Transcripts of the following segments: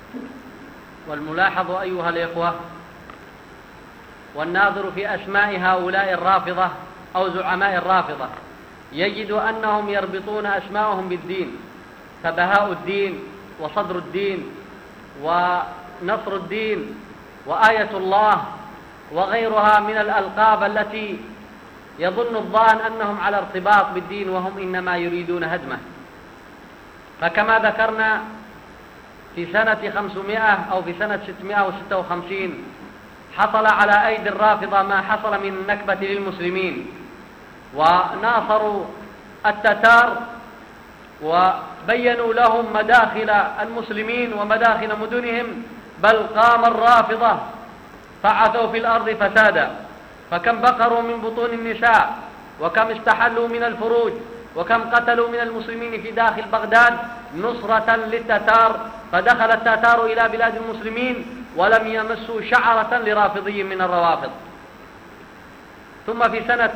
والملاحظ أيها الإخوة والناظر في أسماء هؤلاء الرافضة أو زعماء الرافضة يجد أنهم يربطون أسماءهم بالدين، فبهاء الدين وصدر الدين ونصر الدين وآية الله وغيرها من الألقاب التي يظن الظان أنهم على ارتباط بالدين وهم إنما يريدون هدمه. فكما ذكرنا في سنة 500 أو في سنة 656 حصل على أيدي الرافضة ما حصل من النكبة للمسلمين، وناصروا التتار وبينوا لهم مداخل المسلمين ومداخل مدنهم، بل قام الرافضة فعثوا في الأرض فسادا، فكم بقروا من بطون النساء، وكم استحلوا من الفروج، وكم قتلوا من المسلمين في داخل بغداد نصرة للتتار، فدخل التتار إلى بلاد المسلمين ولم يمسوا شعرة لرافضي من الروافض. ثم في سنة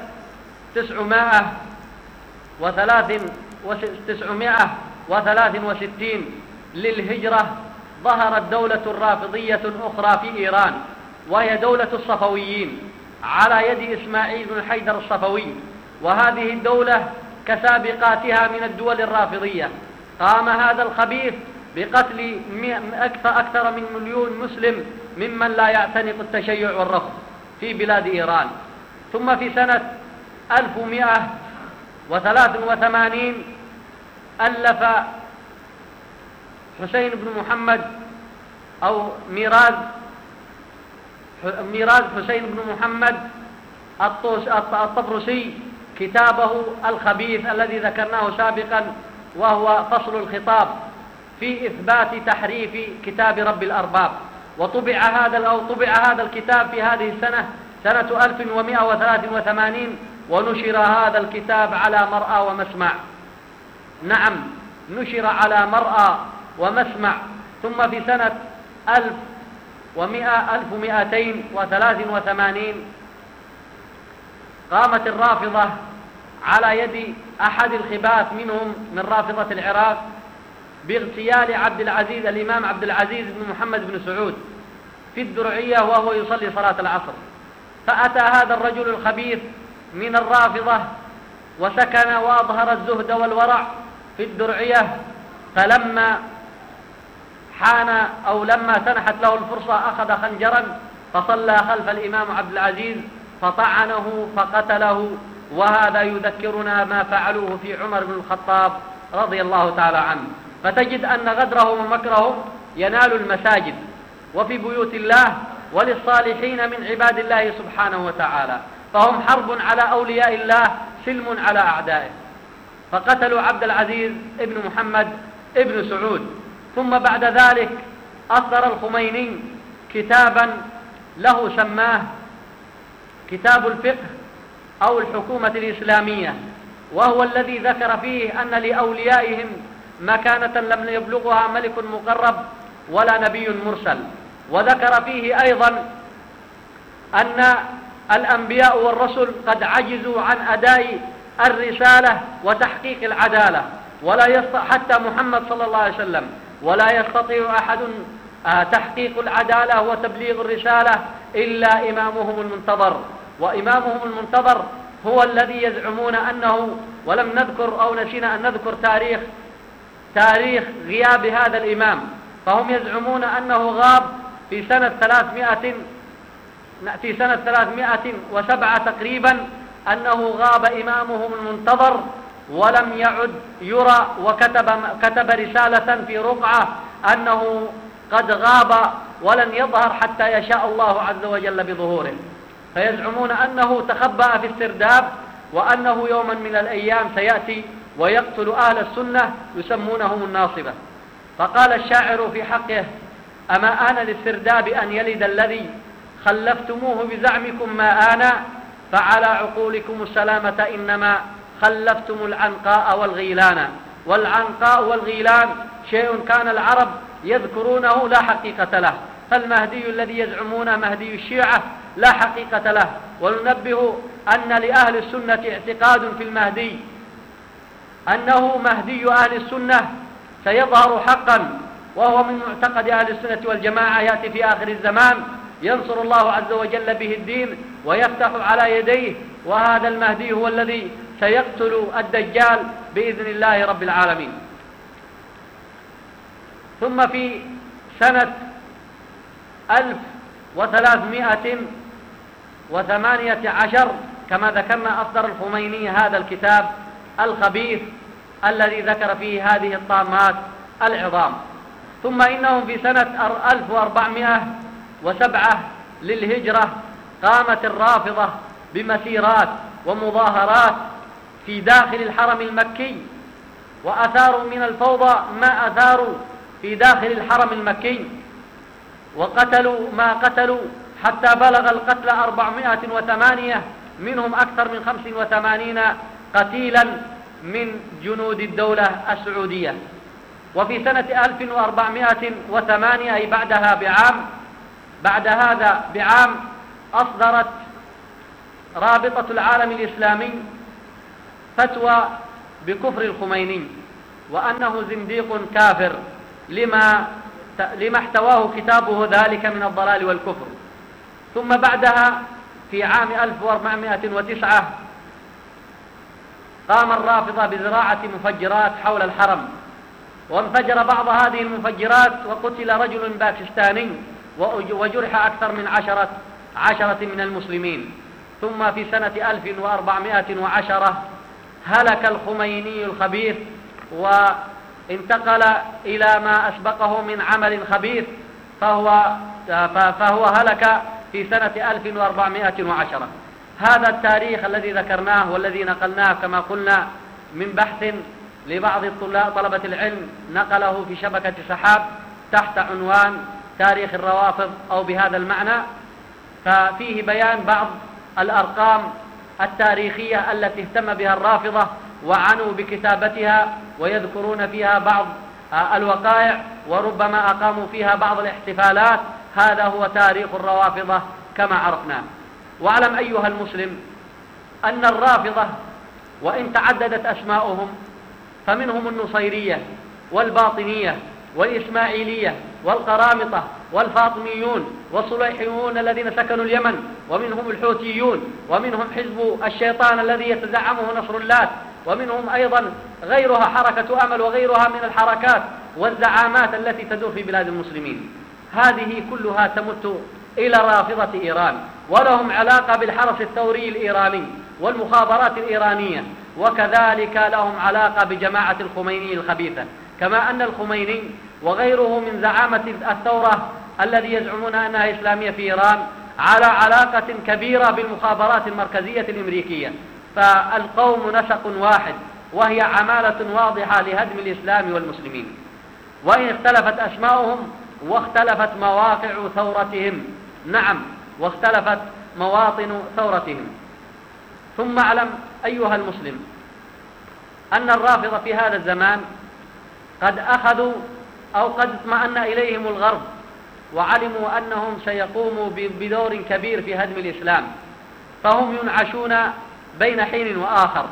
963 للهجرة ظهرت دولة رافضية أخرى في إيران، وهي دولة الصفويين على يد إسماعيل بن حيدر الصفوي. وهذه الدولة كسابقاتها من الدول الرافضية. قام هذا الخبيث بقتل أكثر من 1,000,000 مسلم ممن لا يعتنق التشيع والرفض في بلاد إيران. ثم في سنة 1183 ألف حسين بن محمد أو ميراز حسين بن محمد الطبرسي كتابه الخبيث الذي ذكرناه سابقا، وهو فصل الخطاب في إثبات تحريف كتاب رب الأرباب. وطبع هذا الكتاب في هذه السنة، سنة 1183، ونشر هذا الكتاب على مرأى ومسمع. نعم، نشر على مرأى ومسمع. ثم في سنة 1283 قامت الرافضة على يد أحد الخباث منهم من رافضة العراق باغتيال الإمام عبد العزيز بن محمد بن سعود في الدرعية وهو يصلي صلاة العصر. فأتى هذا الرجل الخبيث من الرافضة وسكن وأظهر الزهد والورع في الدرعية، فلما لما سنحت له الفرصة أخذ خنجرا فصلى خلف الإمام عبد العزيز فطعنه فقتله. وهذا يذكرنا ما فعلوه في عمر بن الخطاب رضي الله تعالى عنه. فتجد أن غدرهم ومكرهم ينال المساجد وفي بيوت الله وللصالحين من عباد الله سبحانه وتعالى، فهم حرب على أولياء الله، سلم على أعدائه. فقتلوا عبد العزيز ابن محمد ابن سعود. ثم بعد ذلك أصدر الخميني كتابا له سماه كتاب الفقه أو الحكومة الإسلامية، وهو الذي ذكر فيه أن لأوليائهم مكانة لم يبلغها ملك مقرب ولا نبي مرسل. وذكر فيه أيضا أن الأنبياء والرسل قد عجزوا عن أداء الرسالة وتحقيق العدالة، ولا يستطيع حتى محمد صلى الله عليه وسلم ولا يستطيع أحد تحقيق العدالة وتبليغ الرسالة إلا إمامهم المنتظر. وإمامهم المنتظر هو الذي يزعمون أنه، ولم نذكر أو نسينا أن نذكر تاريخ غياب هذا الإمام، فهم يزعمون أنه غاب في سنة 307 تقريبا، أنه غاب إمامهم المنتظر ولم يعد يرى، وكتب رسالة في رقعة أنه قد غاب ولن يظهر حتى يشاء الله عز وجل بظهوره. فيزعمون أنه تخبأ في السرداب، وأنه يوما من الأيام سيأتي ويقتل أهل السنة يسمونهم الناصبة. فقال الشاعر في حقه: أما آن للسرداب أن يلد الذي خلفتموه بزعمكم ما آنا، فعلى عقولكم السلامة إنما خلفتم العنقاء والغيلان. والعنقاء والغيلان شيء كان العرب يذكرونه لا حقيقة له، فالمهدي الذي يزعمون مهدي الشيعة لا حقيقة له. وننبه أن لأهل السنة اعتقاد في المهدي، أنه مهدي أهل السنة سيظهر حقا وهو من معتقد أهل السنة والجماعة، يأتي في آخر الزمان ينصر الله عز وجل به الدين ويفتح على يديه، وهذا المهدي هو الذي سيقتل الدجال بإذن الله رب العالمين. ثم في سنة 1318 كما ذكرنا أصدر الخميني هذا الكتاب الخبيث الذي ذكر فيه هذه الطامات العظام. ثم إنهم في سنة 1407 للهجرة قامت الرافضة بمسيرات ومظاهرات في داخل الحرم المكي، وأثاروا من الفوضى ما أثاروا في داخل الحرم المكي، وقتلوا ما قتلوا حتى بلغ القتل 408، منهم أكثر من 85 قتيلا من جنود الدولة السعودية. وفي سنة 1408 أي بعد هذا بعام أصدرت رابطة العالم الإسلامي فتوى بكفر الخميني وأنه زنديق كافر لما احتواه كتابه ذلك من الضلال والكفر. ثم بعدها في عام 1409 قام الرافضة بزراعة مفجرات حول الحرم، وانفجر بعض هذه المفجرات وقتل رجل باكستاني وجرح أكثر من 10 من المسلمين. ثم في سنة 1410 هلك الخميني الخبيث وانتقل إلى ما أسبقه من عمل خبيث، فهو هلك في سنة 1410. هذا التاريخ الذي ذكرناه والذي نقلناه كما قلنا من بحث لبعض طلبة العلم نقله في شبكة سحاب تحت عنوان تاريخ الروافض أو بهذا المعنى، ففيه بيان بعض الأرقام التاريخية التي اهتم بها الرافضة وعنوا بكتابتها، ويذكرون فيها بعض الوقائع وربما أقاموا فيها بعض الاحتفالات. هذا هو تاريخ الروافضة كما عرفناه. واعلم أيها المسلم أن الرافضة وإن تعددت أسماؤهم فمنهم النصيرية والباطنية والإسماعيلية والقرامطة والفاطميون والصليحيون الذين سكنوا اليمن، ومنهم الحوثيون، ومنهم حزب الشيطان الذي يتزعمه نصر الله، ومنهم أيضا غيرها حركة أمل وغيرها من الحركات والزعامات التي تدور في بلاد المسلمين. هذه كلها تمت إلى رافضة إيران، ولهم علاقة بالحرس الثوري الإيراني والمخابرات الإيرانية، وكذلك لهم علاقة بجماعة الخميني الخبيثة، كما أن الخميني وغيره من زعامة الثورة الذي يزعمون أنها إسلامية في إيران على علاقة كبيرة بالمخابرات المركزية الأمريكية. فالقوم نسق واحد، وهي عمالة واضحة لهدم الإسلام والمسلمين، وإن اختلفت أسماؤهم واختلفت مواقع ثورتهم. نعم، واختلفت مواطن ثورتهم. ثم اعلم أيها المسلم أن الرافضة في هذا الزمان قد أخذوا أو قد اطمأن إليهم الغرب، وعلموا أنهم سيقوموا بدور كبير في هدم الإسلام، فهم ينعشون بين حين وآخر،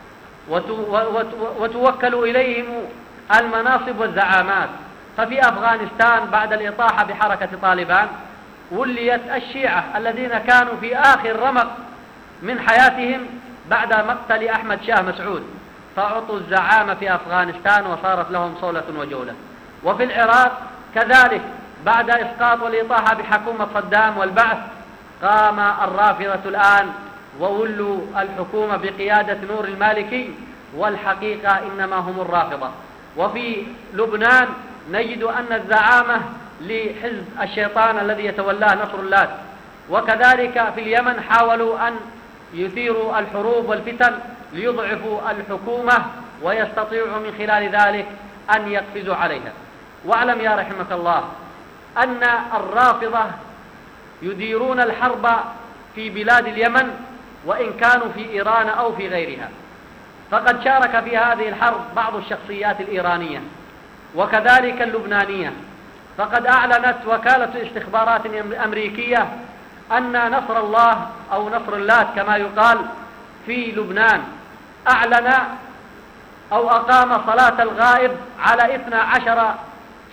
وتوكل إليهم المناصب والزعامات. ففي أفغانستان بعد الإطاحة بحركة طالبان وليت الشيعة الذين كانوا في آخر رمق من حياتهم بعد مقتل أحمد شاه مسعود، فأعطوا الزعامة في أفغانستان وصارت لهم صولة وجولة. وفي العراق كذلك بعد إسقاط والإطاحة بحكومة صدام والبعث قام الرافضة الآن وولوا الحكومة بقيادة نور المالكي، والحقيقة إنما هم الرافضة. وفي لبنان نجد أن الزعامة لحزب الشيطان الذي يتولاه نصر الله، وكذلك في اليمن حاولوا أن يثيروا الحروب والفتن ليضعفوا الحكومة ويستطيعوا من خلال ذلك أن يقفزوا عليها. واعلم يا رحمك الله أن الرافضة يديرون الحرب في بلاد اليمن وإن كانوا في إيران أو في غيرها، فقد شارك في هذه الحرب بعض الشخصيات الإيرانية وكذلك اللبنانية. فقد أعلنت وكالة استخبارات أمريكية أن نصر الله أو نصر الله كما يقال في لبنان أعلن أو أقام صلاة الغائب على 12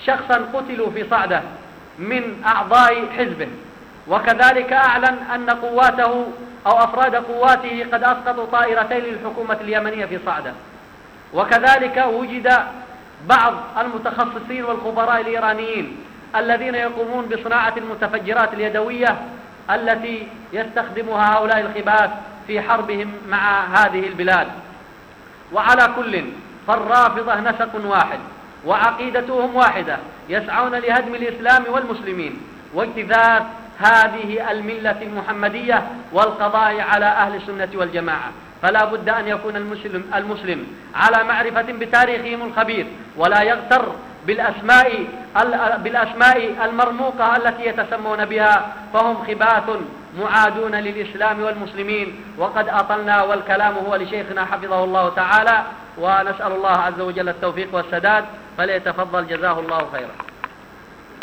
شخصا قتلوا في صعدة من أعضاء حزبه، وكذلك أعلن أن قواته أو أفراد قواته قد أسقطوا طائرتين للحكومة اليمنية في صعدة. وكذلك وجد بعض المتخصصين والخبراء الإيرانيين الذين يقومون بصناعة المتفجرات اليدوية التي يستخدمها هؤلاء الخباث في حربهم مع هذه البلاد. وعلى كل، فالرافضة نسق واحد وعقيدتهم واحدة، يسعون لهدم الإسلام والمسلمين واجتثاث هذه الملة المحمدية والقضاء على أهل السنة والجماعة. فلا بد أن يكون المسلم على معرفة بتاريخهم الخبير، ولا يغتر بالأسماء المرموقة التي يتسمون بها، فهم خباث معادون للإسلام والمسلمين. وقد أطلنا والكلام هو لشيخنا حفظه الله تعالى، ونسأل الله عز وجل التوفيق والسداد، فليتفضل جزاه الله خيرا.